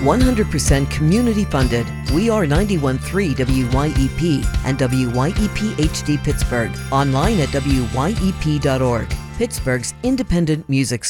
100% community funded. We are 91.3 WYEP and WYEP HD Pittsburgh. Online at WYEP.org. Pittsburgh's independent music source.